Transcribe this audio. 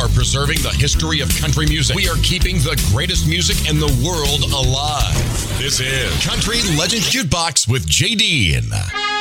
are preserving the history of country music. We are keeping the greatest music in the world alive. This is Country Legend Jukebox with JD.